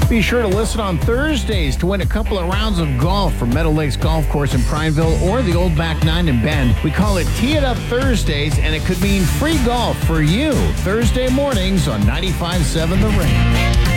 Be sure to listen on Thursdays to win a couple of rounds of golf from Meadow Lakes Golf Course in Prineville or the Old Back 9 in Bend. We call it Tee It Up Thursdays, and it could mean free golf for you Thursday mornings on 95.7 The Ring.